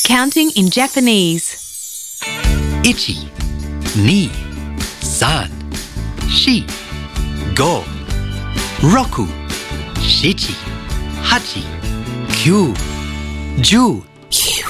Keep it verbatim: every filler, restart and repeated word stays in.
Counting in Japanese. Ichi, ni, san, shi, go, roku, shichi, hachi, kyu, ju.